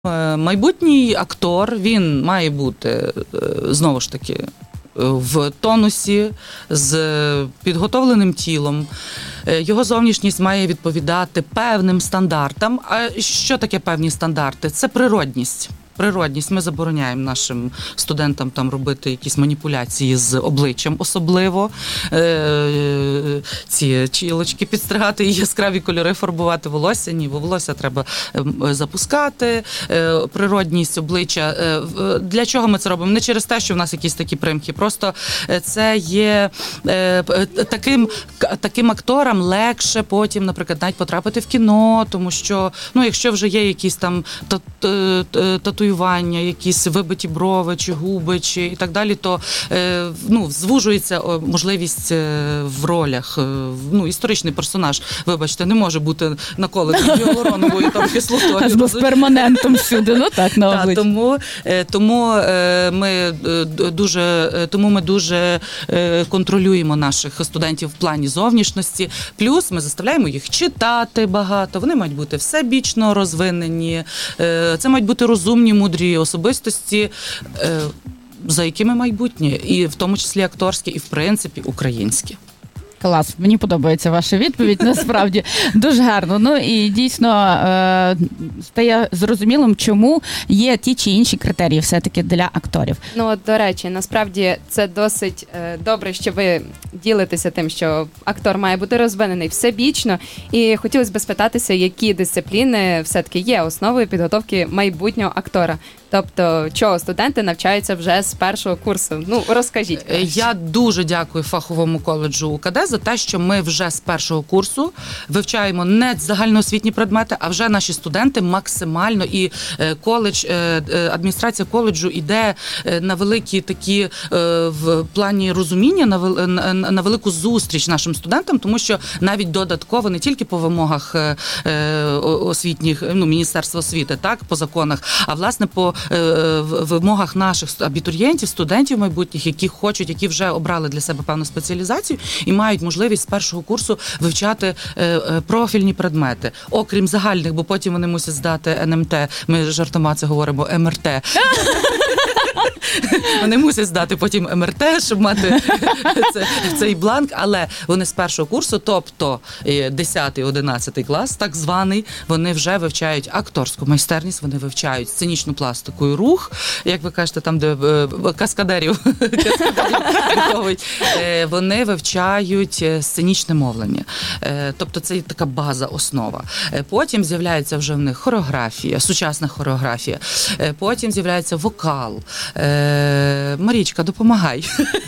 Майбутній актор, він має бути, знову ж таки, в тонусі, з підготовленим тілом. Його зовнішність має відповідати певним стандартам. А що таке певні стандарти? Це природність. Ми забороняємо нашим студентам там робити якісь маніпуляції з обличчям, особливо ці чілочки підстригати і яскраві кольори фарбувати волосся. Ні, волосся треба запускати, природність обличчя. Для чого ми це робимо? Не через те, що в нас якісь такі примхи, просто це є таким акторам легше потім, наприклад, навіть потрапити в кіно, тому що, якщо вже є якісь там татуювання, якісь вибиті брови, чи губи, чи і так далі, то звужується можливість в ролях. Історичний персонаж, вибачте, не може бути наколений гіалуроновою там кислотою. З перманентом всюди, на обличчі. Тому ми дуже контролюємо наших студентів в плані зовнішності. Плюс ми заставляємо їх читати багато. Вони мають бути всебічно розвинені. Це мають бути розумні, мудрі особистості, за якими майбутнє, і в тому числі акторське, і в принципі українське. Клас, мені подобається ваша відповідь, насправді дуже гарно. І дійсно стає зрозумілим, чому є ті чи інші критерії все-таки для акторів. До речі, насправді це досить добре, що ви ділитеся тим, що актор має бути розвинений всебічно. І хотілося б спитатися, які дисципліни все-таки є основою підготовки майбутнього актора. Тобто, чого студенти навчаються вже з першого курсу? Розкажіть. Я дуже дякую фаховому коледжу УКД за те, що ми вже з першого курсу вивчаємо не загальноосвітні предмети, а вже наші студенти максимально, і адміністрація коледжу йде на великі такі в плані розуміння, на велику зустріч нашим студентам, тому що навіть додатково, не тільки по вимогах освітніх, Міністерства освіти, так, по законах, а власне по вимогах наших абітурієнтів, студентів майбутніх, які вже обрали для себе певну спеціалізацію і мають можливість з першого курсу вивчати профільні предмети, окрім загальних, бо потім вони мусять здати НМТ, ми жартома це говоримо, МРТ. Вони мусять здати потім МРТ, щоб мати цей бланк, але вони з першого курсу, тобто 10-11 клас, так званий, вони вже вивчають акторську майстерність, вони вивчають сценічну пластику і рух, як ви кажете, там, де каскадерів виховують, вони вивчають сценічне мовлення. Тобто це така база, основа. Потім з'являється вже в них хореографія, сучасна хореографія. Потім з'являється вокал. Марічка, допомагай.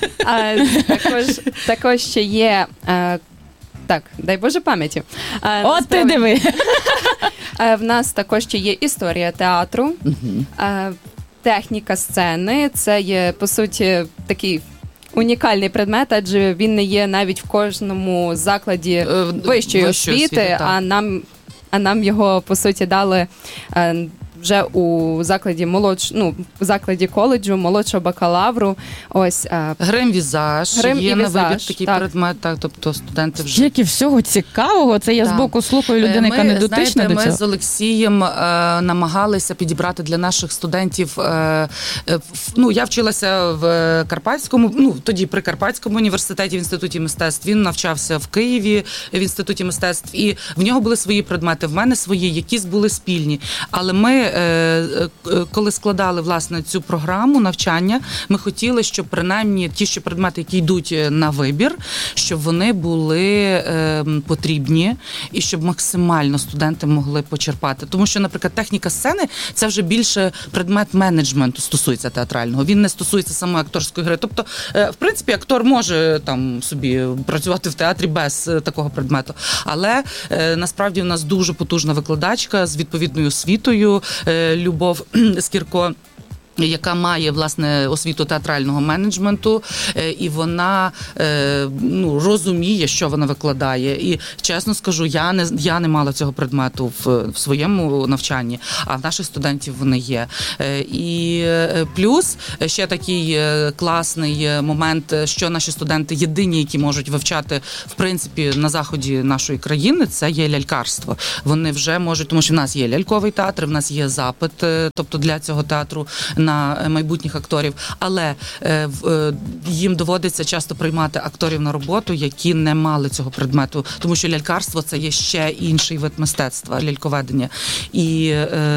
Також ще є... Так, дай Боже пам'яті. От ти диви. В нас також ще є історія театру, техніка сцени. Це є, по суті, такий унікальний предмет, адже він не є навіть в кожному закладі вищої освіти, а нам його, по суті, дали вже у закладі закладі коледжу, молодшого бакалавру. Ось грим-візаж, є на вибір такий предмет, так, тобто студенти вже... Скільки всього цікавого, це я збоку слухаю людини, яка не дотична до цього. Ми з Олексієм намагалися підібрати для наших студентів, я вчилася в Карпатському, тоді при Карпатському університеті в Інституті мистецтв, він навчався в Києві в Інституті мистецтв, і в нього були свої предмети, в мене свої, якісь були спільні, але ми коли складали, власне, цю програму навчання, ми хотіли, щоб принаймні ті предмети, які йдуть на вибір, щоб вони були потрібні і щоб максимально студенти могли почерпати. Тому що, наприклад, техніка сцени – це вже більше предмет менеджменту стосується театрального. Він не стосується самої акторської гри. Тобто, в принципі, актор може там собі працювати в театрі без такого предмету. Але насправді у нас дуже потужна викладачка з відповідною освітою, Любов Скірко. яка має, власне, освіту театрального менеджменту, і вона розуміє, що вона викладає. І, чесно скажу, я не мала цього предмету в своєму навчанні, а в наших студентів вони є. І плюс ще такий класний момент, що наші студенти єдині, які можуть вивчати, в принципі, на заході нашої країни, це є лялькарство. Вони вже можуть, тому що в нас є ляльковий театр, в нас є запит, тобто для цього театру на майбутніх акторів, але їм доводиться часто приймати акторів на роботу, які не мали цього предмету, тому що лялькарство – це є ще інший вид мистецтва, ляльковедення. І,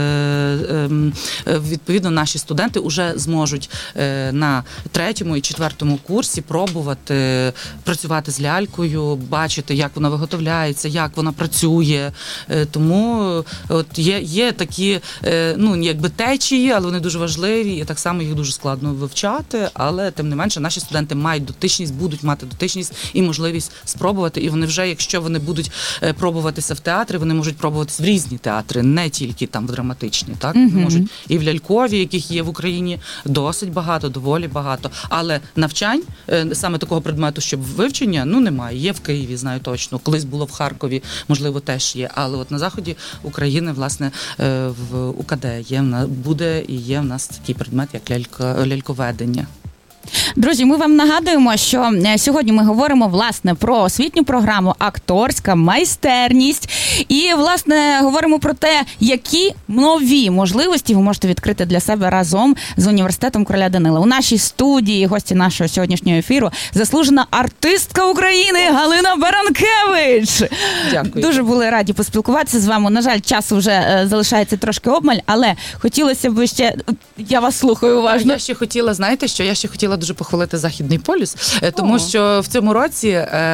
відповідно, наші студенти вже зможуть на 3-му і 4-му курсі пробувати працювати з лялькою, бачити, як вона виготовляється, як вона працює. Тому от є такі, якби течії, але вони дуже важливі, і так само їх дуже складно вивчати, але тим не менше наші студенти мають дотичність, будуть мати дотичність і можливість спробувати, і вони вже, якщо вони будуть пробуватися в театрі, вони можуть пробуватися в різні театри, не тільки там в драматичні, так? Вони можуть і в лялькові, яких є в Україні досить багато, доволі багато, але навчань, саме такого предмету, щоб вивчення, немає. Є в Києві, знаю точно, колись було в Харкові, можливо, теж є, але от на заході України, власне, в УКД буде і є в нас такий предмет, як ляльковедення. Друзі, ми вам нагадуємо, що сьогодні ми говоримо, власне, про освітню програму «Акторська майстерність». І, власне, говоримо про те, які нові можливості ви можете відкрити для себе разом з університетом короля Данила. У нашій студії, гості нашого сьогоднішнього ефіру, заслужена артистка України Галина Баранкевич. Дякую. Дуже були раді поспілкуватися з вами. На жаль, часу вже залишається трошки обмаль, але хотілося б ще... Я вас слухаю уважно. Я ще хотіла дуже похвалити Західний полюс, тому що в цьому році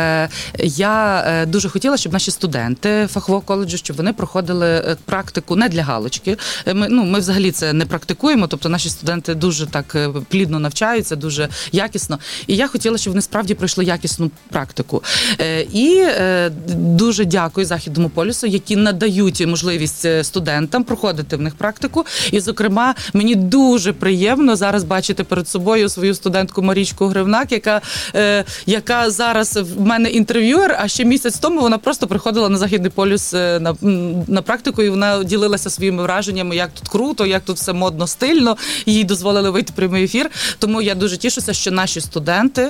я дуже хотіла, щоб наші студенти фахового коледжу, щоб вони проходили практику не для галочки. Ми взагалі це не практикуємо, тобто наші студенти дуже так плідно навчаються, дуже якісно. І я хотіла, щоб вони справді пройшли якісну практику. І дуже дякую Західному полюсу, які надають можливість студентам проходити в них практику. І, зокрема, мені дуже приємно зараз бачити перед собою свою студентку Марічку Гривнак, яка зараз в мене інтерв'юер, а ще місяць тому вона просто приходила на Західний полюс на практику, і вона ділилася своїми враженнями, як тут круто, як тут все модно, стильно, їй дозволили вийти в прямий ефір. Тому я дуже тішуся, що наші студенти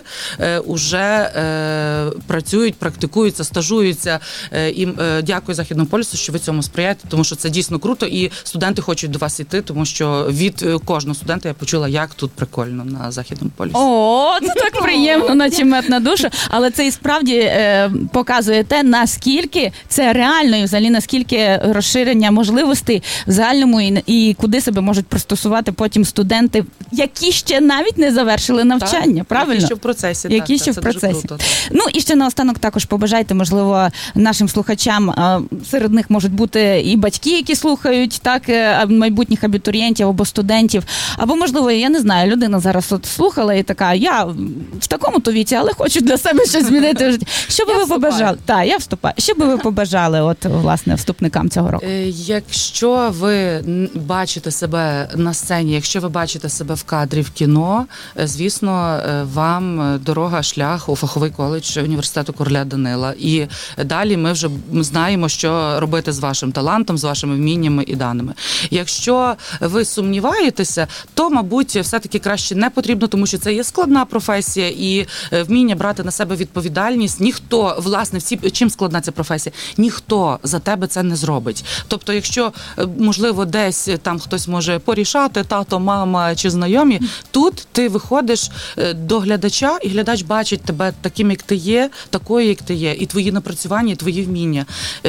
вже працюють, практикуються, стажуються. І дякую Західному полюсу, що ви цьому сприяєте, тому що це дійсно круто, і студенти хочуть до вас йти, тому що від кожного студента я почула, як тут прикольно на Західному полюсі. О, це так приємно, наче мед на душу. Але це і справді показує те, наскільки це реально і взагалі наскільки розширення можливостей в загальному і куди себе можуть пристосувати потім студенти, які ще навіть не завершили навчання, так, правильно? Які ще в процесі. Які ще в процесі. Ну і ще наостанок також побажайте, можливо, нашим слухачам, серед них можуть бути і батьки, які слухають, так, майбутніх абітурієнтів або студентів, або, можливо, я не знаю, людина зараз от слухала і така, я в такому-то віці, але хочу для себе щось змінити в житті. Що би ви побажали? Так, я вступаю. Що би ви побажали, от, власне, вступникам цього року? Якщо ви бачите себе на сцені, якщо ви бачите себе в кадрі в кіно, звісно, вам дорога, шлях у фаховий коледж університету короля Данила. І далі ми вже знаємо, що робити з вашим талантом, з вашими вміннями і даними. Якщо ви сумніваєтеся, то, мабуть, все-таки краще не потрібно, тому що це є складна професія, і вміння брати на себе відповідальність. Ніхто, власне, чим складна ця професія? Ніхто за тебе це не зробить. Тобто, якщо, можливо, десь там хтось може порішати, тато, мама чи знайомі, тут ти виходиш до глядача, і глядач бачить тебе таким, як ти є, такою, як ти є, і твої напрацювання, і твої вміння.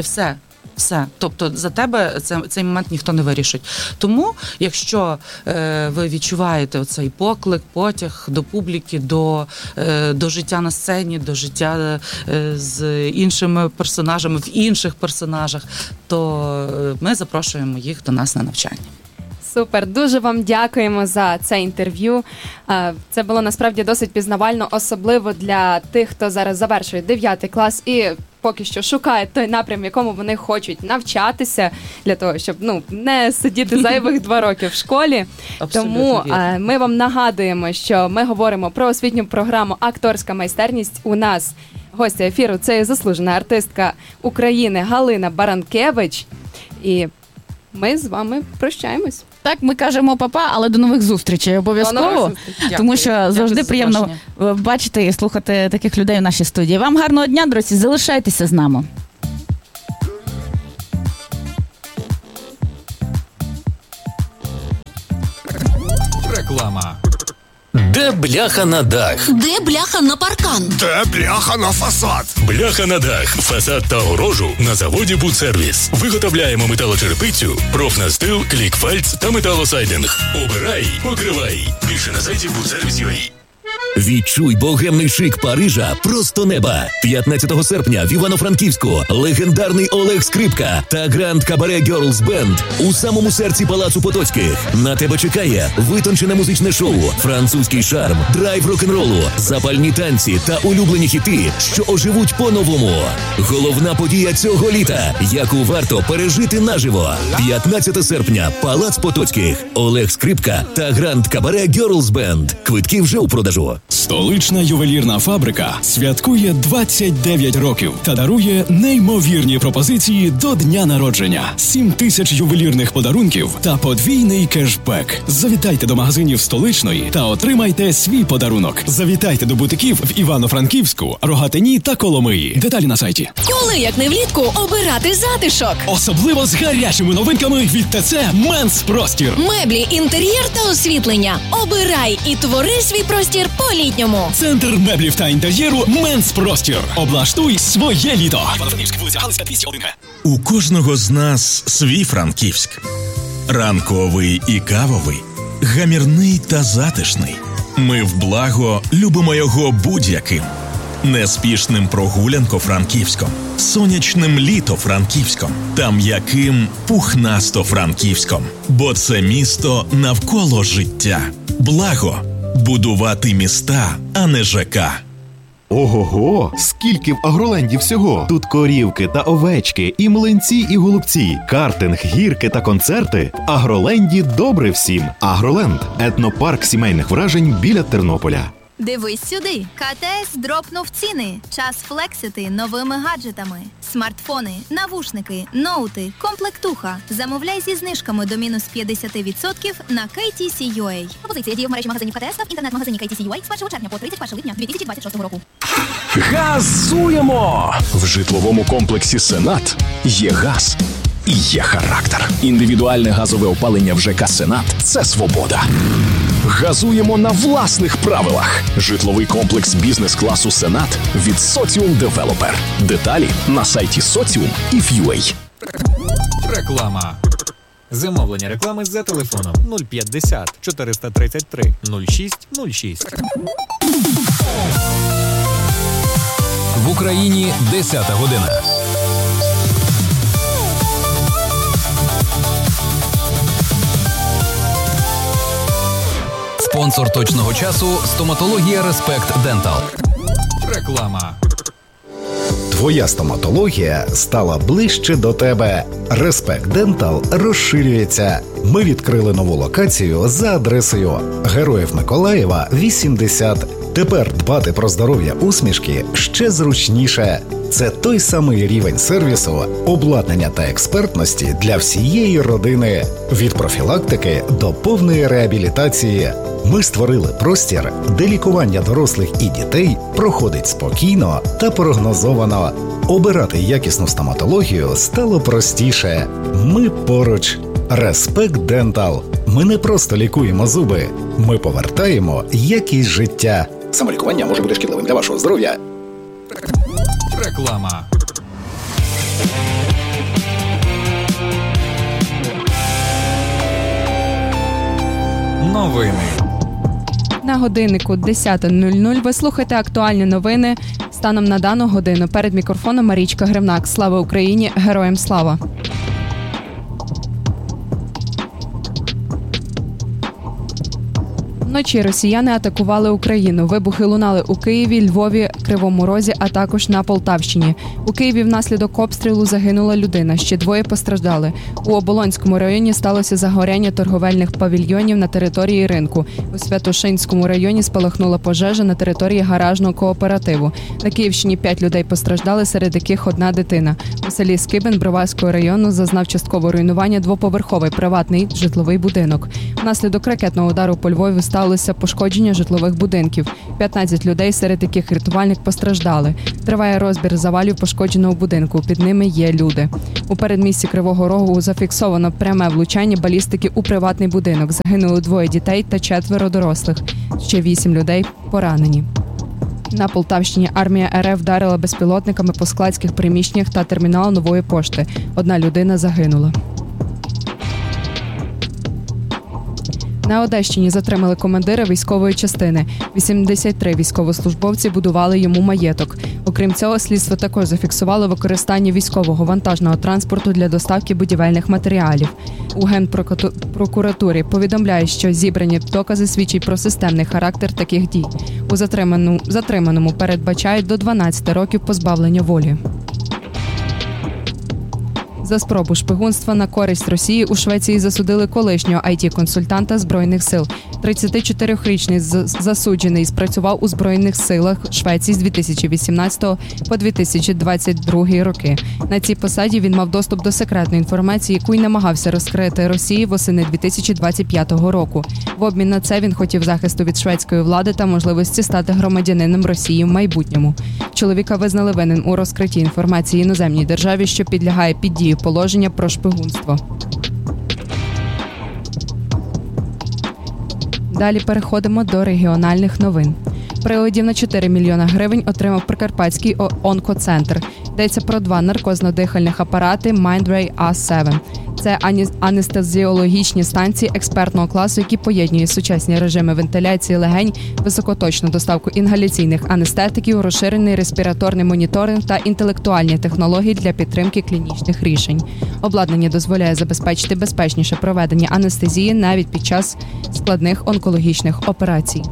Все. Тобто за тебе цей момент ніхто не вирішить. Тому, якщо ви відчуваєте оцей поклик, потяг до публіки, до життя на сцені, до життя з іншими персонажами, в інших персонажах, то ми запрошуємо їх до нас на навчання. Супер, дуже вам дякуємо за це інтерв'ю. Це було насправді досить пізнавально, особливо для тих, хто зараз завершує 9 клас і поки що шукають той напрям, в якому вони хочуть навчатися, для того, щоб не сидіти зайвих 2 роки в школі. Абсолютно Тому вірно. ми вам нагадуємо, що ми говоримо про освітню програму «Акторська майстерність». У нас гостя ефіру – це є заслужена артистка України Галина Баранкевич. І ми з вами прощаємось. Так, ми кажемо па-па, але до нових зустрічей обов'язково, тому що завжди Дякую приємно бачити і слухати таких людей у нашій студії. Вам гарного дня, друзі, залишайтеся з нами. Реклама. Де бляха на дах? Де бляха на паркан? Де бляха на фасад? Бляха на дах, фасад та огорожу на заводі «Будсервіс». Виготовляємо металочерепицю, профнастил, клікфальц та металосайдинг. Обирай, покривай. Більше на сайті «Будсервіс.UA». Відчуй богемний шик Парижа просто неба. 15 серпня в Івано-Франківську легендарний Олег Скрипка та Гранд Кабаре Гьорлз Бенд у самому серці Палацу Потоцьких. На тебе чекає витончене музичне шоу, французький шарм, драйв рок-н-ролу, запальні танці та улюблені хіти, що оживуть по-новому. Головна подія цього літа, яку варто пережити наживо. 15 серпня, Палац Потоцьких, Олег Скрипка та Гранд Кабаре Гьорлз Бенд. Квитки вже у продажу. Столична ювелірна фабрика святкує 29 років та дарує неймовірні пропозиції до дня народження. 7 тисяч ювелірних подарунків та подвійний кешбек. Завітайте до магазинів Столичної та отримайте свій подарунок. Завітайте до бутиків в Івано-Франківську, Рогатині та Коломиї. Деталі на сайті. Коли, як не влітку, обирати затишок? Особливо з гарячими новинками від ТЦ «Менс Простір». Меблі, інтер'єр та освітлення. Обирай і твори свій простір по-літньому. Центр меблів та інтер'єру «Менс Простір». Облаштуй своє літо. Івано-Франківськ, вулиця Галицька, 201Г. У кожного з нас свій Франківськ. Ранковий і кавовий, гамірний та затишний. Ми в благо любимо його будь-яким. Неспішним прогулянко-франківськом, сонячним літо-франківськом та м'яким пухнасто-франківськом. Бо це місто навколо життя. Благо – будувати міста, а не ЖК. Ого-го! Скільки в Агроленді всього! Тут корівки та овечки, і млинці, і голубці, картинг, гірки та концерти. В Агроленді добре всім! Агроленд – етнопарк сімейних вражень біля Тернополя. Дивись сюди. КТС дропнув ціни. Час флексити новими гаджетами. Смартфони, навушники, ноути, комплектуха. Замовляй зі знижками до мінус 50% на KTC.UA. Пропозиція діє в мережі магазинів КТС та в інтернет-магазині KTC.UA з 1 червня по 31 липня 2026 року. Газуємо! В житловому комплексі «Сенат» є газ і є характер. Індивідуальне газове опалення в ЖК «Сенат» – це свобода. Газуємо на власних правилах. Житловий комплекс бізнес-класу «Сенат» від Соціум Девелопер. Деталі на сайті Соціум і FUA. Реклама. Замовлення реклами за телефоном 050 433 06 06. В Україні 10 година. Спонсор точного часу – стоматологія Респект Дентал. Реклама. Твоя стоматологія стала ближче до тебе. Респект Дентал розширюється. Ми відкрили нову локацію за адресою Героїв Миколаєва, 80. Тепер дбати про здоров'я усмішки ще зручніше. Це той самий рівень сервісу, обладнання та експертності для всієї родини. Від профілактики до повної реабілітації. Ми створили простір, де лікування дорослих і дітей проходить спокійно та прогнозовано. Обирати якісну стоматологію стало простіше. Ми поруч. Респект Дентал. Ми не просто лікуємо зуби. Ми повертаємо якість життя. Самолікування може бути шкідливим для вашого здоров'я. Реклама. Новини. На годиннику 10:00 ви слухаєте актуальні новини станом на дану годину. Перед мікрофоном Марічка Гривнак. Слава Україні! Героям слава! Вночі росіяни атакували Україну. Вибухи лунали у Києві, Львові, Кривому Розі, а також на Полтавщині. У Києві внаслідок обстрілу загинула людина, ще 2 постраждали. У Оболонському районі сталося загоряння торговельних павільйонів на території ринку. У Святошинському районі спалахнула пожежа на території гаражного кооперативу. На Київщині 5 людей постраждали, серед яких 1 дитина. У селі Скибин Броварського району зазнав часткового руйнування 2-поверховий приватний житловий будинок. Внаслідок ракетного удару по Львові сталося пошкодження житлових будинків. 15 людей, серед яких рятувальник, постраждали. Триває розбір завалів пошкодженого будинку. Під ними є люди. У передмісті Кривого Рогу зафіксовано пряме влучання балістики у приватний будинок. Загинули 2 дітей та 4 дорослих. Ще 8 людей поранені. На Полтавщині армія РФ вдарила безпілотниками по складських приміщеннях та терміналу Нової пошти. 1 людина загинула. На Одещині затримали командира військової частини. 83 військовослужбовці будували йому маєток. Окрім цього, слідство також зафіксувало використання військового вантажного транспорту для доставки будівельних матеріалів. У Генпрокуратурі повідомляють, що зібрані докази свідчать про системний характер таких дій. У затриманому передбачають до 12 років позбавлення волі. За спробу шпигунства на користь Росії у Швеції засудили колишнього IT-консультанта Збройних сил. 34-річний засуджений спрацював у Збройних силах Швеції з 2018 по 2022 роки. На цій посаді він мав доступ до секретної інформації, яку й намагався розкрити Росії восени 2025 року. В обмін на це він хотів захисту від шведської влади та можливості стати громадянином Росії в майбутньому. Чоловіка визнали винним у розкритті інформації іноземній державі, що підлягає під дію положення про шпигунство. Далі переходимо до регіональних новин. Приладів на 4 мільйона гривень отримав Прикарпатський онкоцентр. Йдеться про 2 наркозно-дихальних апарати Mindray A7. Це анестезіологічні станції експертного класу, які поєднують сучасні режими вентиляції легень, високоточну доставку інгаляційних анестетиків, розширений респіраторний моніторинг та інтелектуальні технології для підтримки клінічних рішень. Обладнання дозволяє забезпечити безпечніше проведення анестезії навіть під час складних онкологічних операцій.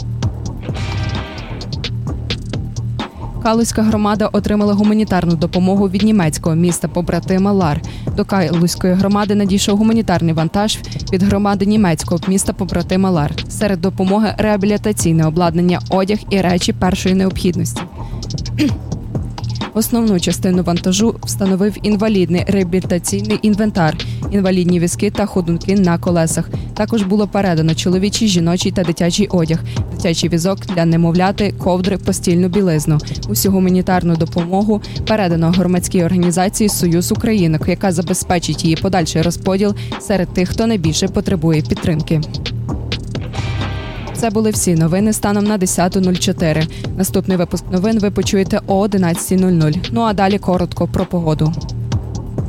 Калузька громада отримала гуманітарну допомогу від німецького міста-побратима Лар. До Калузької громади надійшов гуманітарний вантаж від громади німецького міста-побратима Лар. Серед допомоги – реабілітаційне обладнання, одяг і речі першої необхідності. Основну частину вантажу встановив інвалідний реабілітаційний інвентар, інвалідні візки та ходунки на колесах. Також було передано чоловічий, жіночий та дитячий одяг, дитячий візок для немовляти, ковдри, постільну білизну. Усю гуманітарну допомогу передано громадській організації «Союз Українок», яка забезпечить її подальший розподіл серед тих, хто найбільше потребує підтримки. Це були всі новини станом на 10:04. Наступний випуск новин ви почуєте о 11:00. Ну а далі коротко про погоду.